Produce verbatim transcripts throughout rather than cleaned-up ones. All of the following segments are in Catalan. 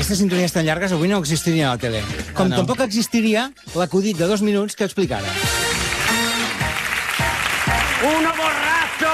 aquestes sintonies tan llargues avui no existirien a la tele. Com Ah, no. tampoc existiria l'acudit de dos minuts que explica ara. Uno borracho,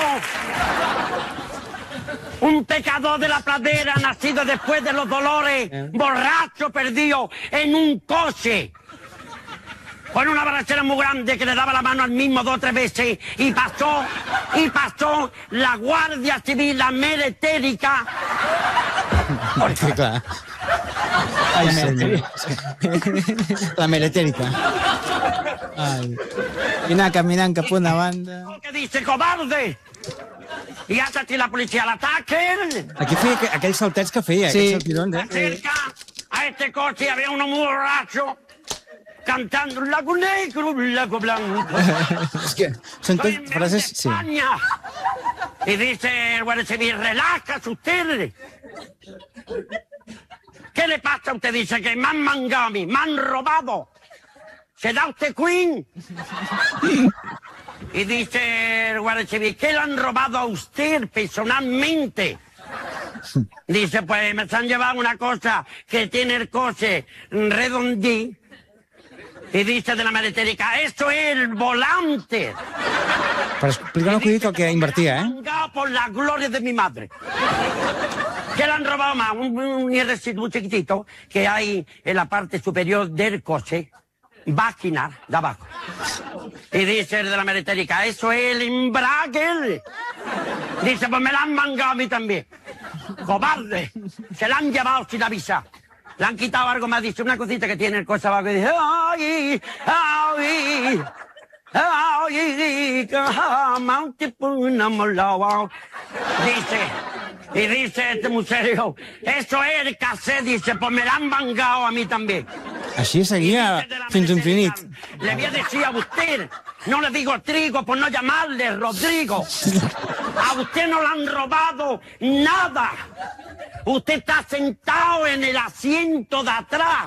un pecador de la pradera, nacido después de los dolores, borracho perdido en un coche, con una borrachera muy grande que le daba la mano al mismo dos o tres veces, y pasó, y pasó la Guardia Civil, la meretérica. Sí, clar. Ai, La senyor. meretèrica. La meretèrica. Ai. I anar caminant cap a una banda. Que dice cobarde, y hasta si la policía la ataque. Aquí feia aqu- aquells saltets que feia, Sí. aquests saltirons, eh? Cerca a este coche había uno muy borracho cantando un lago negro, un lago blanco. És que són Soy tot frases... Sí. España. Y dice el Guardia Civil, relájase usted. ¿Qué le pasa a usted? Dice que me han mangado a mí, me han robado. ¿Se da usted Queen? Y dice el Guardia Civil, ¿qué le han robado a usted personalmente? Dice, pues me han llevado una cosa que tiene el coche redondí. Y dice de la meretérica, eso es el volante. Per explicar un acudit el que invertia, eh? Mangado por la gloria de mi madre. ¿Qué le han robado más? Un, un residuo chiquitito que hay en la parte superior del coche, máquina de abajo. Y dice el de la meretérica, eso es el embrague. Dice, pues me la han mangado a mí también. Cobarde. Se la han llevado sin avisar. Le han quitado algo más, dice, una cosita que tiene el coche abajo y dice, ay, ay, ay, dice, y dice este museo, eso es el cassette, dice, pues me la han mangado a mí también. Així seguia fins a infinit. Le voy a decir a usted, no le digo trigo por no llamarle Rodrigo. A usted no le han robado nada. Usted está sentado en el asiento de atrás.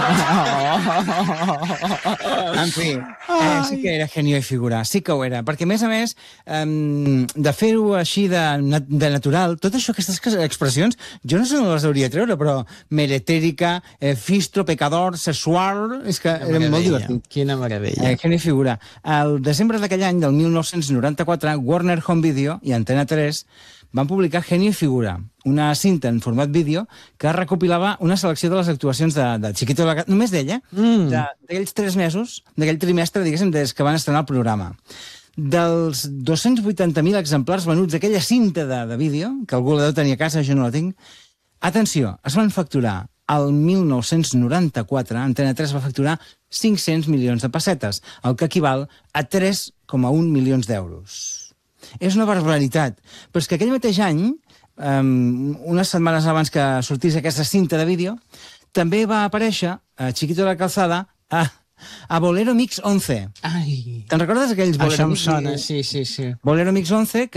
En fi, eh, sí que era genio i figura, sí que ho era, perquè a més a més um, de fer-ho així de, nat de natural, tot això, aquestes expressions, jo no sé on les hauria de treure, però meretèrica, eh, fistro, pecador, sexual, és que era molt divertit. Quina meravella. Eh, genio i figura. El desembre d'aquell any, del mil nou-cents noranta-quatre, Warner Home Video i Antena tres van publicar Genio i Figura, una cinta en format vídeo que recopilava una selecció de les actuacions de, de Chiquito de la Calzada, només d'ella, Mm. d'aquells tres mesos, d'aquell trimestre, diguéssim, des que van estrenar el programa. Dels dos-cents vuitanta mil exemplars venuts d'aquella cinta de, de vídeo, que algú la deu tenir a casa, jo no la tinc, atenció, es van facturar el mil nou-cents noranta-quatre, Antena tres va facturar cinc-cents milions de pessetes, el que equival a tres coma un milions d'euros. És una barbaritat, però és que aquell mateix any, um, unes setmanes abans que sortís aquesta cinta de vídeo, també va aparèixer a Chiquito de la Calzada a, a Bolero Mix onze. Ai. Te'n recordes aquells Bolero Això em Mix? sona, sí, sí, sí. Bolero Mix onze, que